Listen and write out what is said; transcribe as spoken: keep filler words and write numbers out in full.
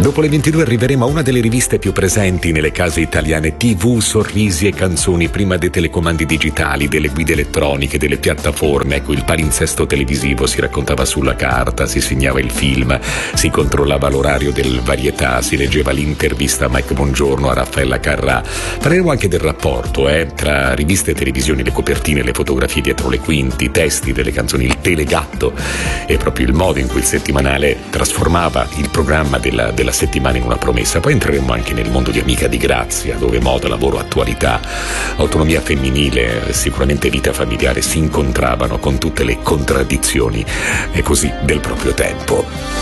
Dopo le ventidue arriveremo a una delle riviste più presenti nelle case italiane: tivù, sorrisi e canzoni, prima dei telecomandi digitali, delle guide elettroniche, delle piattaforme. Ecco, il palinsesto televisivo si raccontava sulla carta, si segnava il film, si controllava l'orario del varietà, si leggeva l'intervista a Mike Bongiorno, a Raffaella Carrà. Parleremo anche del rapporto eh, tra riviste e televisioni, le copertine, le fotografie dietro le quinte, i testi delle canzoni, il telegatto e proprio il modo in cui il settimanale trasformava il programma della, della settimana in una promessa. Poi entreremo anche nel mondo di Amica di Grazia, dove moda, lavoro, attualità, autonomia femminile, sicuramente vita familiare si incontravano con tutte le contraddizioni e così del proprio tempo.